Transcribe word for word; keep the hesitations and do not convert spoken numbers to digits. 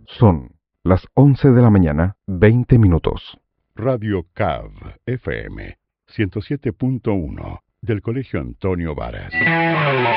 Son las once de la mañana, veinte minutos. Radio C A V F M ciento siete punto uno del Colegio Antonio Varas.